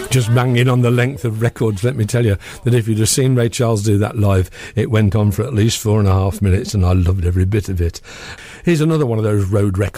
Just banging on the length of records. Let me tell you that if you'd have seen Ray Charles do that live, it went on for at least 4.5 minutes, and I loved every bit of it. Here's another one of those road records.